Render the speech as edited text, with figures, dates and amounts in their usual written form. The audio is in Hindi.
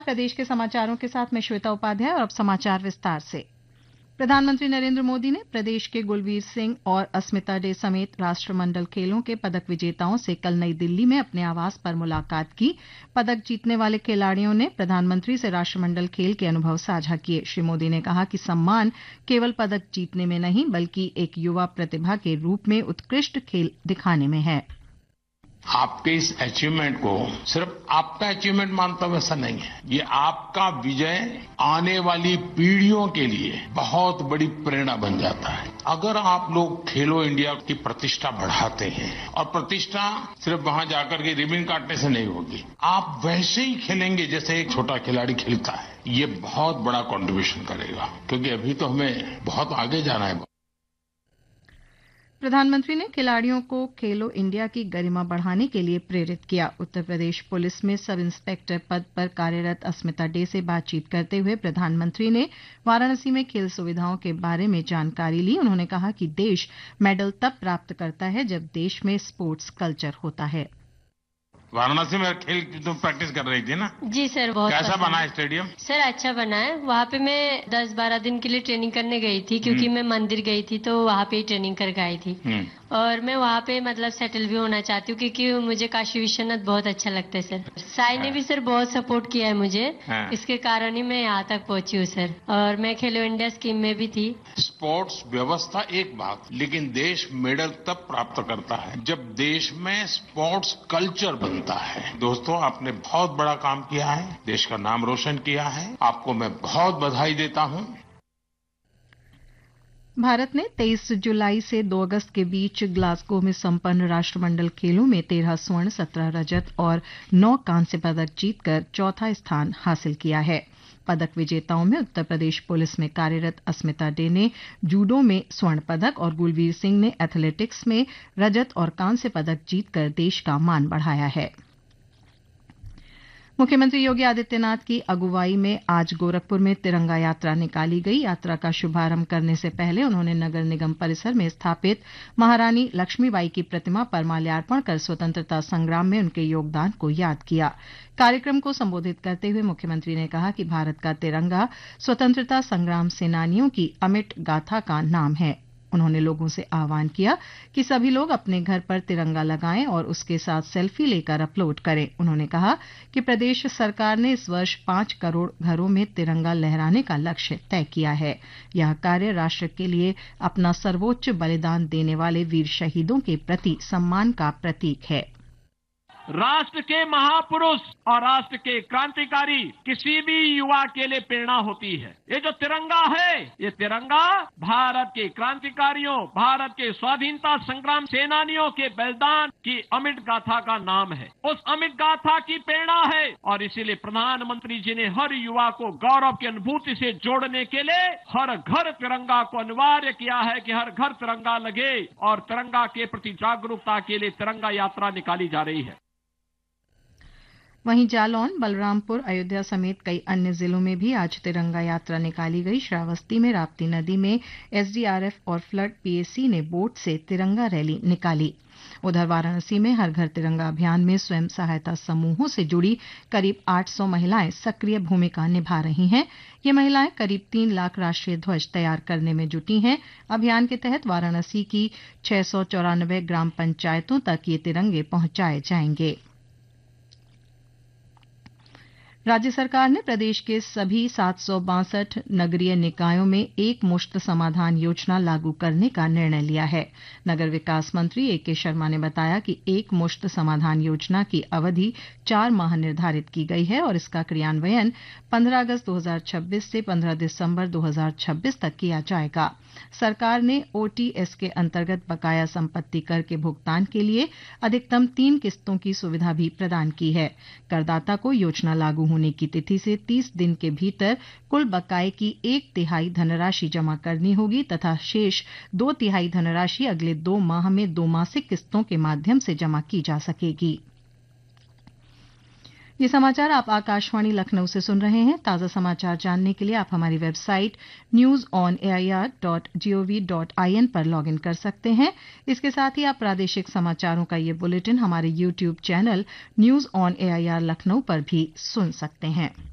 प्रदेश के समाचारों के साथ मैं श्वेता उपाध्याय और अब समाचार विस्तार से। प्रधानमंत्री नरेंद्र मोदी ने प्रदेश के गुलवीर सिंह और अस्मिता डे समेत राष्ट्रमंडल खेलों के पदक विजेताओं से कल नई दिल्ली में अपने आवास पर मुलाकात की। पदक जीतने वाले खिलाड़ियों ने प्रधानमंत्री से राष्ट्रमंडल खेल के अनुभव साझा किए। श्री मोदी ने कहा कि सम्मान केवल पदक जीतने में नहीं बल्कि एक युवा प्रतिभा के रूप में उत्कृष्ट खेल दिखाने में है। आपके इस अचीवमेंट को सिर्फ आपका अचीवमेंट मानता हूं ऐसा नहीं है, ये आपका विजय आने वाली पीढ़ियों के लिए बहुत बड़ी प्रेरणा बन जाता है। अगर आप लोग खेलो इंडिया की प्रतिष्ठा बढ़ाते हैं और प्रतिष्ठा सिर्फ वहां जाकर के रिबन काटने से नहीं होगी, आप वैसे ही खेलेंगे जैसे एक छोटा खिलाड़ी खेलता है, ये बहुत बड़ा कंट्रीब्यूशन करेगा, क्योंकि अभी तो हमें बहुत आगे जाना है। प्रधानमंत्री ने खिलाड़ियों को खेलो इंडिया की गरिमा बढ़ाने के लिए प्रेरित किया। उत्तर प्रदेश पुलिस में सब इंस्पेक्टर पद पर कार्यरत अस्मिता डे से बातचीत करते हुए प्रधानमंत्री ने वाराणसी में खेल सुविधाओं के बारे में जानकारी ली। उन्होंने कहा कि देश मेडल तब प्राप्त करता है जब देश में स्पोर्ट्स कल्चर होता है। वाराणसी में खेल की तुम प्रैक्टिस कर रही थी ना? जी सर, बहुत कैसा बना है स्टेडियम? सर अच्छा बना है। वहाँ पे मैं 10-12 दिन के लिए ट्रेनिंग करने गई थी, क्योंकि मैं मंदिर गई थी तो वहाँ पे ही ट्रेनिंग करके आई थी। और मैं वहाँ पे मतलब सेटल भी होना चाहती हूँ, क्योंकि मुझे काशी विश्वनाथ बहुत अच्छा लगता है सर। साई ने भी सर बहुत सपोर्ट किया है मुझे, इसके कारण ही मैं यहाँ तक पहुंची हूँ सर। और मैं खेलो इंडिया स्कीम में भी थी। स्पोर्ट्स व्यवस्था एक बात, लेकिन देश मेडल तब प्राप्त करता है जब देश में स्पोर्ट्स कल्चर बनता है। दोस्तों, आपने बहुत बड़ा काम किया है, देश का नाम रोशन किया है, आपको मैं बहुत बधाई देता हूं। भारत ने 23 जुलाई से 2 अगस्त के बीच ग्लासगो में संपन्न राष्ट्रमंडल खेलों में 13 स्वर्ण, 17 रजत और 9 कांस्य पदक जीतकर चौथा स्थान हासिल किया है। पदक विजेताओं में उत्तर प्रदेश पुलिस में कार्यरत अस्मिता डे ने जूडो में स्वर्ण पदक और गुलवीर सिंह ने एथलेटिक्स में रजत और कांस्य पदक जीतकर देश का मान बढ़ाया है। मुख्यमंत्री योगी आदित्यनाथ की अगुवाई में आज गोरखपुर में तिरंगा यात्रा निकाली गई। यात्रा का शुभारंभ करने से पहले उन्होंने नगर निगम परिसर में स्थापित महारानी लक्ष्मीबाई की प्रतिमा पर माल्यार्पण कर स्वतंत्रता संग्राम में उनके योगदान को याद किया। कार्यक्रम को संबोधित करते हुए मुख्यमंत्री ने कहा कि भारत का तिरंगा स्वतंत्रता संग्राम सेनानियों की अमिट गाथा का नाम है। उन्होंने लोगों से आह्वान किया कि सभी लोग अपने घर पर तिरंगा लगाएं और उसके साथ सेल्फी लेकर अपलोड करें। उन्होंने कहा कि प्रदेश सरकार ने इस वर्ष 5 करोड़ घरों में तिरंगा लहराने का लक्ष्य तय किया है। यह कार्य राष्ट्र के लिए अपना सर्वोच्च बलिदान देने वाले वीर शहीदों के प्रति सम्मान का प्रतीक है। राष्ट्र के महापुरुष और राष्ट्र के क्रांतिकारी किसी भी युवा के लिए प्रेरणा होती है। ये जो तिरंगा है, ये तिरंगा भारत के क्रांतिकारियों, भारत के स्वाधीनता संग्राम सेनानियों के बलिदान की अमिट गाथा का नाम है। उस अमिट गाथा की प्रेरणा है और इसीलिए प्रधानमंत्री जी ने हर युवा को गौरव की अनुभूति से जोड़ने के लिए हर घर तिरंगा को अनिवार्य किया है कि हर घर तिरंगा लगे, और तिरंगा के प्रति जागरूकता के लिए तिरंगा यात्रा निकाली जा रही है। वहीं जालौन, बलरामपुर, अयोध्या समेत कई अन्य जिलों में भी आज तिरंगा यात्रा निकाली गई। श्रावस्ती में राप्ती नदी में एसडीआरएफ और फ्लड पीएसी ने बोट से तिरंगा रैली निकाली। उधर वाराणसी में हर घर तिरंगा अभियान में स्वयं सहायता समूहों से जुड़ी करीब 800 महिलाएं सक्रिय भूमिका निभा रही हैं। ये महिलाएं करीब 3 लाख राष्ट्रीय ध्वज तैयार करने में जुटी हैं। अभियान के तहत वाराणसी की 694 ग्राम पंचायतों तक ये तिरंगे पहुंचाए जाएंगे। राज्य सरकार ने प्रदेश के सभी 762 नगरीय निकायों में एक मुश्त समाधान योजना लागू करने का निर्णय लिया है। नगर विकास मंत्री एके शर्मा ने बताया कि एक मुश्त समाधान योजना की अवधि 4 माह निर्धारित की गई है और इसका क्रियान्वयन 15 अगस्त 2026 से 15 दिसंबर 2026 तक किया जाएगा। सरकार ने ओटीएस के अंतर्गत बकाया संपत्ति कर के भुगतान के लिए अधिकतम 3 किस्तों की सुविधा भी प्रदान की है। करदाता को योजना लागू होने की तिथि से 30 दिन के भीतर कुल बकाये की 1/3 धनराशि जमा करनी होगी तथा शेष 2/3 धनराशि अगले 2 माह में 2 मासिक किस्तों के माध्यम से जमा की जा सकेगी। ये समाचार आप आकाशवाणी लखनऊ से सुन रहे हैं। ताज़ा समाचार जानने के लिए आप हमारी वेबसाइट newsonair.gov.in पर लॉगिन कर सकते हैं। इसके साथ ही आप प्रादेशिक समाचारों का ये बुलेटिन हमारे YouTube channel news on AIR Lucknow पर भी सुन सकते हैं।